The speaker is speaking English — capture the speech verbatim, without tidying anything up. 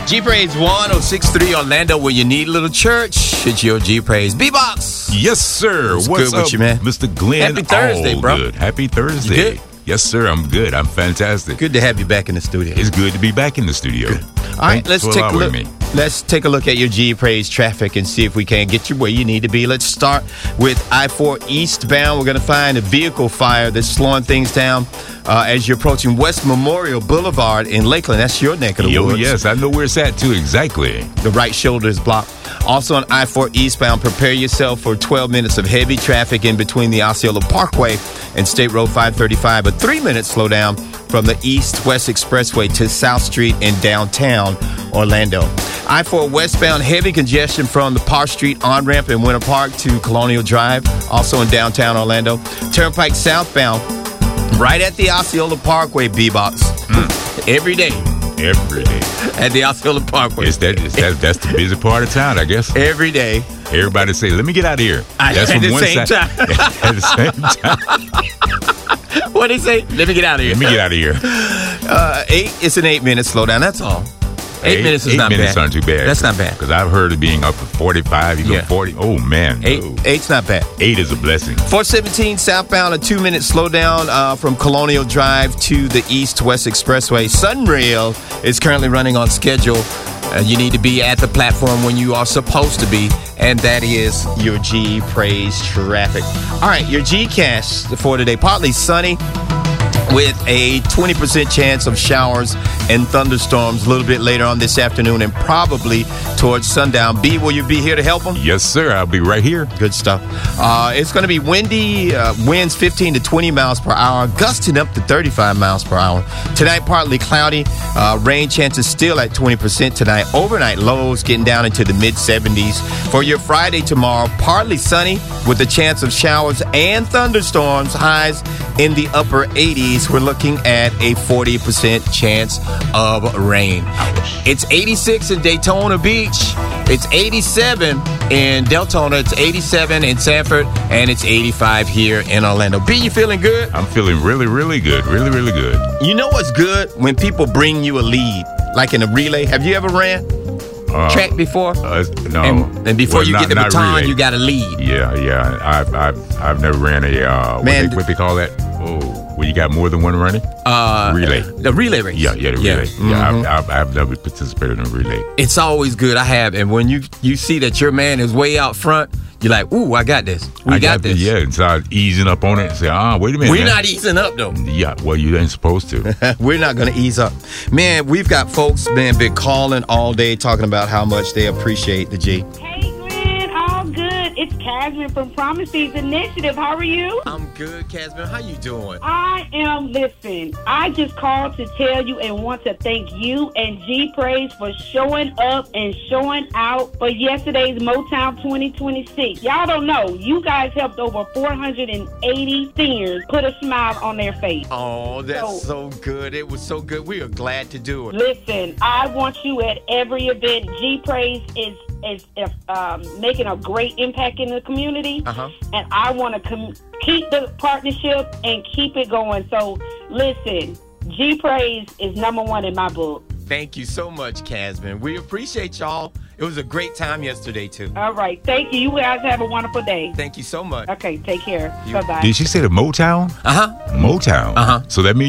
G Praise one oh six point three Orlando, where you need a little church. It's your G Praise. B-Box. Yes, sir. What's, What's good up, with you, man? Mister Glenn? Happy Thursday, All bro. Good. Happy Thursday. You good? Yes, sir. I'm good. I'm fantastic. Good to have you back in the studio. It's good to be back in the studio. Good. All right, Thanks let's for take a allowing look. me. Let's take a look at your G Praise traffic and see if we can get you where you need to be. Let's start with I four eastbound. We're going to find a vehicle fire that's slowing things down uh, as you're approaching West Memorial Boulevard in Lakeland. That's your neck of the Yo, woods. yes, I know where it's at too. Exactly. The right shoulder is blocked. Also on I four eastbound, prepare yourself for twelve minutes of heavy traffic in between the Osceola Parkway and State Road five thirty-five. A three-minute slowdown from the East-West Expressway to South Street in downtown Orlando. I four westbound, heavy congestion from the Park Street on-ramp in Winter Park to Colonial Drive, also in downtown Orlando. Turnpike southbound, right at the Osceola Parkway, B-Box. Mm. Every day. Every day. At the Osceola Parkway. It's that, it's that, that's the busy part of town, I guess. Every day. Everybody say, let me get out of here. That's at the same side. time. At the same time. What did he say? Let me get out of here. Let me get out of here. Uh, eight. It's an eight-minute slowdown. That's all. Eight, eight minutes is eight not minutes bad. aren't too bad. That's not bad. Because I've heard of being up to forty-five. You Yeah. go forty. Oh, man. Eight. No. Eight's not bad. Eight is a blessing. four seventeen southbound, a two-minute slowdown uh, from Colonial Drive to the East-West Expressway. Sunrail is currently running on schedule. Uh, you need to be at the platform when you are supposed to be, and that is your G Praise traffic. All right, your G-Cash for today. Partly sunny with a twenty percent chance of showers and thunderstorms a little bit later on this afternoon and probably towards sundown. B, will you be here to help them? Yes, sir. I'll be right here. Good stuff. Uh, it's going to be windy, uh, winds fifteen to twenty miles per hour, gusting up to thirty-five miles per hour. Tonight, partly cloudy. Uh, rain chances still at twenty percent tonight. Overnight lows getting down into the mid seventies. For your Friday tomorrow, partly sunny with a chance of showers and thunderstorms. Highs in the upper eighties. We're looking at a forty percent chance of rain. It's eighty-six in Daytona Beach. It's eighty-seven in Deltona. It's eighty-seven in Sanford. And it's eighty-five here in Orlando. B, you feeling good? I'm feeling really, really good. Really, really good. You know what's good? When people bring you a lead, like in a relay. Have you ever ran Uh, track before? Uh, no. And, and before Well, you not- get the not baton, relay. you got to lead. Yeah, yeah. I've, I've, I've never ran a, uh, what, Man, they, what they call that? Oh, where you got more than one running? Uh, Relay. The relay race. Yeah, yeah, the relay. Yeah, Yeah, mhm. I've, I've, I've never participated in a relay. It's always good. I have. And when you, you see that your man is way out front, you're like, ooh, I got this. We I got, this. Yeah, and start easing up on it and say, ah, wait a minute. We're man. not easing up, though. Yeah, well, you ain't supposed to. We're not going to ease up. Man, we've got folks, man, been calling all day talking about how much they appreciate the G. Hey, Glenn, all good. It's Casman from Promises Initiative. How are you? I'm good, Casman. How you doing? I am, listen, I just called to tell you and want to thank you and G Praise for showing up and showing out for yesterday's Motown twenty twenty-six. Y'all don't know, you guys helped over four hundred eighty seniors put a smile on their face. Oh, that's So- so good. It was so good. We are glad to do it. Listen, I want you at every event. G Praise is is um, making a great impact in the community, Uh-huh. and I want to com- keep the partnership and keep it going. So, listen, G Praise is number one in my book. Thank you so much, Casman. We appreciate y'all. It was a great time yesterday, too. All right, thank you. You guys have a wonderful day. Thank you so much. Okay, take care. You- Bye bye. Did she say the Motown? Uh-huh. Motown. Uh-huh. So that means